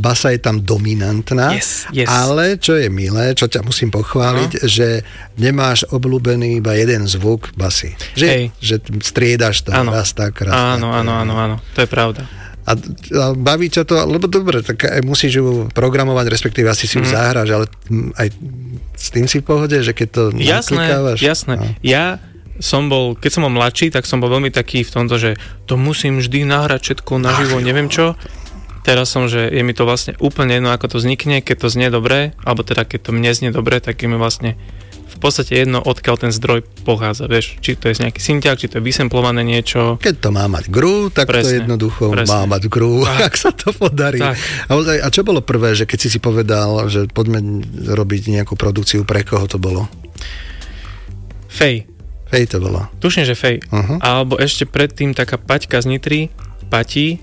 basa je tam dominantná, yes. ale čo je milé, čo ťa musím pochváliť, že nemáš obľúbený iba jeden zvuk basy. Že striedaš to raz tak. Áno, to je pravda. A baví ťa to, lebo dobre, tak aj musíš ju programovať, respektíve asi si ju zahráš, ale aj s tým si v pohode, že keď to naklikávaš. Jasné. No. Ja som bol, keď som bol mladší, tak som bol veľmi taký v tomto, že to musím vždy nahrať všetko naživo, neviem čo. Teraz som, že je mi to vlastne úplne jedno, ako to vznikne, keď to znie dobre, alebo teda keď to mne znie dobre, tak je mi vlastne v podstate jedno, odkiaľ ten zdroj pochádza, vieš, či to je nejaký synťák, či to je vysemplované niečo. Keď to má mať groove, tak presne, to jednoducho má mať groove, ak sa to podarí. A čo bolo prvé, že keď si povedal, že poďme robiť nejakú produkciu, pre koho to bolo? Fej to bolo. Tuším, že Fej. Alebo ešte predtým taká Paťka z Nitry, Pati,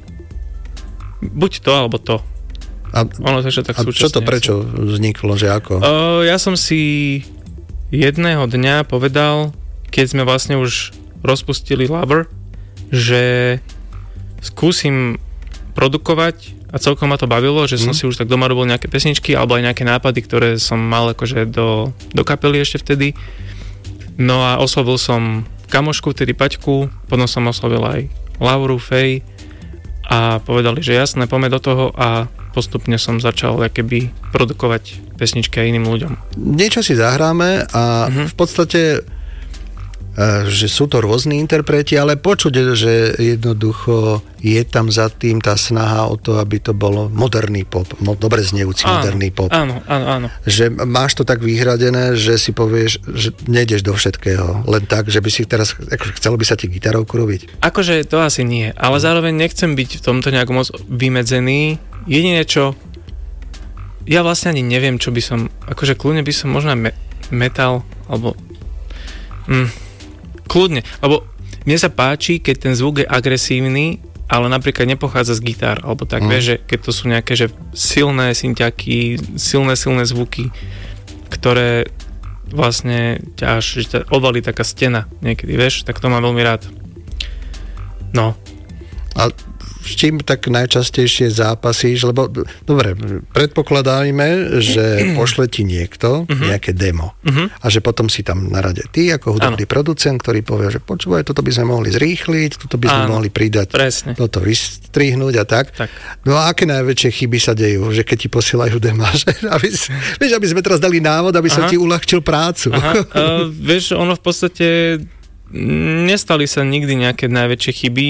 buď to, alebo to. Ono to, tak čo to prečo vzniklo, že ako? Ja som si jedného dňa povedal, keď sme vlastne už rozpustili Lover, že skúsim produkovať a celkom ma to bavilo, že som si už tak doma robil nejaké pesničky alebo aj nejaké nápady, ktoré som mal akože do kapely ešte vtedy. No a oslovil som kamošku, tedy Paťku, potom som oslovil aj Lauru, Fej a povedali, že jasné, poďme do toho a postupne som začal keby produkovať pesničky aj iným ľuďom. Niečo si zahráme a v podstate že sú to rôzni interpreti, ale počuť, že jednoducho je tam za tým tá snaha o to, aby to bolo moderný pop, dobre znejúci moderný pop. Áno. Že máš to tak vyhradené, že si povieš, že nejdeš do všetkého, len tak, že by si teraz, chcelo by sa ti gitarovku robiť? Akože to asi nie, ale zároveň nechcem byť v tomto nejak moc vymedzený. Jedine čo, ja vlastne ani neviem, čo by som, akože kľudne by som možno metal, alebo kľudne, lebo mne sa páči, keď ten zvuk je agresívny, ale napríklad nepochádza z gitár, alebo tak, vieš, že keď to sú nejaké že silné synťaky, silné zvuky, ktoré vlastne ťa odvalí taká stena niekedy, vieš, tak to mám veľmi rád. No. A s čím tak najčastejšie zápasíš? Lebo, dobre, predpokladajme, že pošle ti niekto nejaké demo a že potom si tam na rade ty ako hudobný producent, ktorý povie, že počúvaj, toto by sme mohli zrýchliť, toto by sme mohli pridať, toto vystrihnúť a tak. No a aké najväčšie chyby sa dejú, že keď ti posielajú demo, že aby sme teraz dali návod, aby sa ti uľahčil prácu. Vieš, ono v podstate nestali sa nikdy nejaké najväčšie chyby.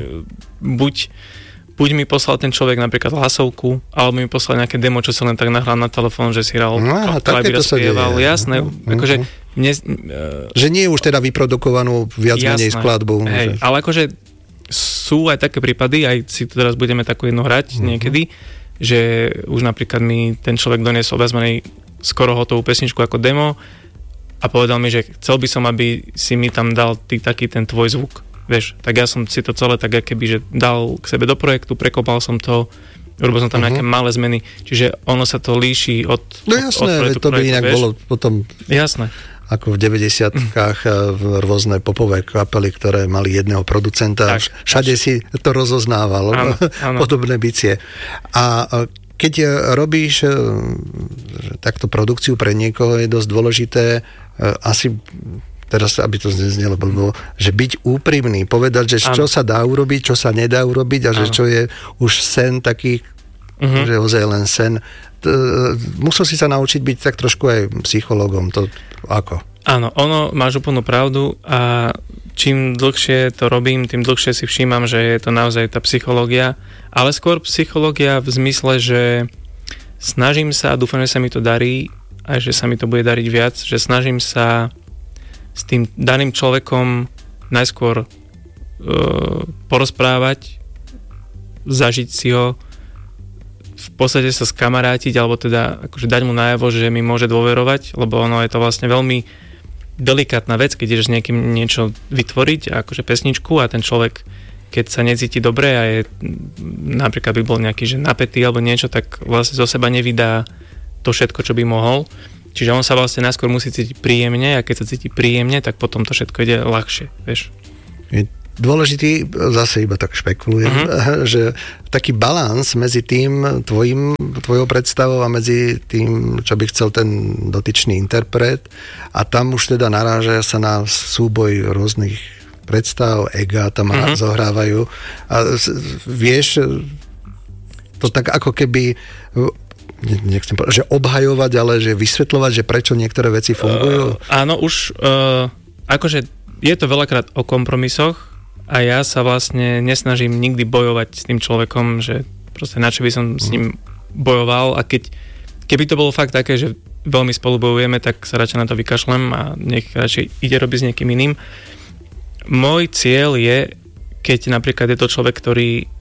Buď mi poslal ten človek napríklad hlasovku, alebo mi poslal nejaké demo, čo sa len tak nahral na telefón, že si hral klavíra spieval. Jasné. Akože že nie je už teda vyprodukovanú viac menej skladbu. Hej, ale akože sú aj také prípady, aj si teraz budeme takú jednu hrať niekedy, že už napríklad mi ten človek doniesol viac menej skoro hotovú pesničku ako demo a povedal mi, že chcel by som, aby si mi tam dal taký ten tvoj zvuk. Vieš, tak ja som si to celé tak keby, že dal k sebe do projektu, prekopal som to, urobil som tam nejaké malé zmeny, čiže ono sa to líši od jasné, od to by inak bolo potom jasné. Ako v 90-kách rôzne popové kapely, ktoré mali jedného producenta, všade si to rozoznávalo, podobné bicie. A keď robíš takto produkciu pre niekoho, je dosť dôležité asi, teraz aby to znelo, že byť úprimný, povedať, že čo sa dá urobiť, čo sa nedá urobiť a že čo je už sen taký, že ozaj len sen. Musel si sa naučiť byť tak trošku aj psychológom. To ako? Áno, máš úplnú pravdu a čím dlhšie to robím, tým dlhšie si všímam, že je to naozaj tá psychológia, ale skôr psychológia v zmysle, že snažím sa a dúfam, že sa mi to darí a že sa mi to bude dariť viac, že snažím sa s tým daným človekom najskôr porozprávať, zažiť si ho, v podstate sa skamarátiť, alebo teda akože dať mu najavo, že mi môže dôverovať, lebo ono je to vlastne veľmi delikátna vec, keď ideš s niekým niečo vytvoriť, akože pesničku a ten človek, keď sa necíti dobre a je napríklad by bol nejaký, že napätý alebo niečo, tak vlastne zo seba nevydá to všetko, čo by mohol. Čiže on sa vlastne najskôr musí cítiť príjemne a keď sa cíti príjemne, tak potom to všetko ide ľahšie, vieš. dôležitý, zase iba tak špekulujem, že taký balans medzi tým tvojou predstavou a medzi tým, čo by chcel ten dotyčný interpret, a tam už teda naráža sa na súboj rôznych predstav, ega tam zohrávajú. A vieš to tak ako keby nechcem povedať, že obhajovať, ale že vysvetľovať, že prečo niektoré veci fungujú? Áno, už akože je to veľakrát o kompromisoch a ja sa vlastne nesnažím nikdy bojovať s tým človekom, že proste na čo by som s ním bojoval, a keby to bolo fakt také, že veľmi spolu bojujeme, tak sa radšej na to vykašlem a nech radšej ide robiť s niekým iným. Môj cieľ je, keď napríklad je to človek, ktorý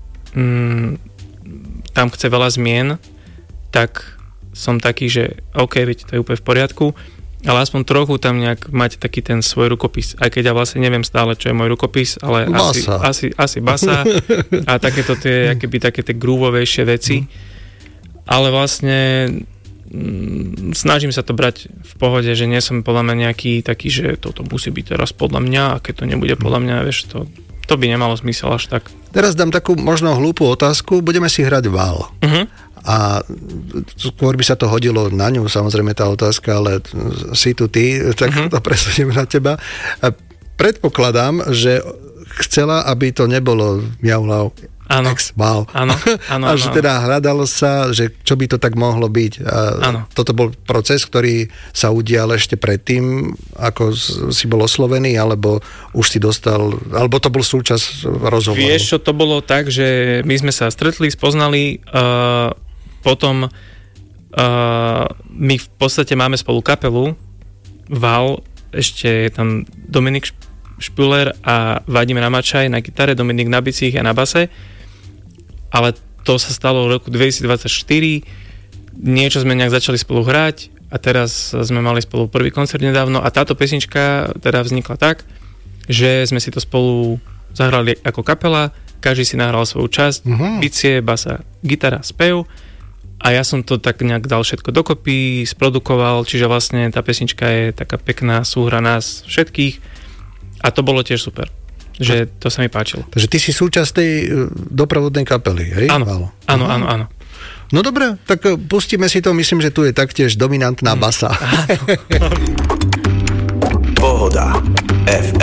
tam chce veľa zmien, tak som taký, že OK, veď to je úplne v poriadku, ale aspoň trochu tam nejak mať taký ten svoj rukopis. Aj keď ja vlastne neviem stále, čo je môj rukopis, ale asi basa a takéto tie, akéby také tie grúvovejšie veci. Ale vlastne snažím sa to brať v pohode, že nie som podľa mňa nejaký taký, že toto musí byť teraz podľa mňa, a keď to nebude podľa mňa, vieš, to by nemalo zmysel až tak. Teraz dám takú možno hlúpu otázku. Budeme si hrať Val. A skôr by sa to hodilo na ňu, samozrejme tá otázka, ale si tu ty, tak to presuniem na teba. A predpokladám, že chcela, aby to nebolo Miaulau X Val. Áno. A že teda hľadalo sa, že čo by to tak mohlo byť. A toto bol proces, ktorý sa udial ešte predtým, ako si bol oslovený, alebo už si dostal, alebo to bol súčasť rozhovoru? Vieš, čo to bolo tak, že my sme sa stretli, spoznali, potom my v podstate máme spolu kapelu Val, ešte je tam Dominik Špuler a Vadim Ramačaj na gitare, Dominik na bicích a na base, ale to sa stalo v roku 2024, niečo sme nejak začali spolu hrať a teraz sme mali spolu prvý koncert nedávno a táto pesnička teda vznikla tak, že sme si to spolu zahrali ako kapela, každý si nahral svoju časť, bicie, basa, gitara, spev, a ja som to tak nejak dal všetko dokopy, sprodukoval, čiže vlastne tá pesnička je taká pekná súhra nás všetkých a to bolo tiež super, že to sa mi páčilo. Takže ty si súčasť tej doprovodnej kapely, hej? Áno. No dobre, tak pustíme si to, myslím, že tu je taktiež dominantná basa. Pohoda FM.